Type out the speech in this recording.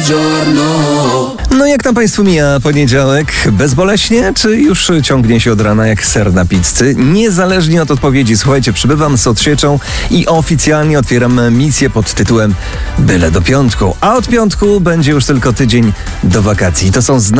buongiorno. No jak tam Państwu mija poniedziałek? Bezboleśnie, czy już ciągnie się od rana jak ser na pizzy? Niezależnie od odpowiedzi, słuchajcie, przybywam z odsieczą i oficjalnie otwieram misję pod tytułem Byle do piątku. A od piątku będzie już tylko tydzień do wakacji. To są